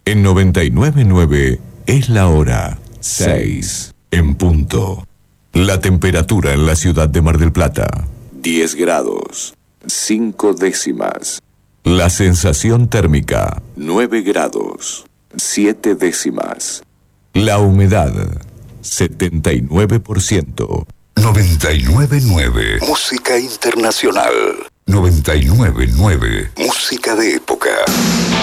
En 99.9 es la hora 6 en punto. La temperatura en la ciudad de Mar del Plata, 10 grados, 5 décimas. La sensación térmica, 9 grados, 7 décimas. La humedad, 79%. 99.9 Música internacional. 99.9 Música de época.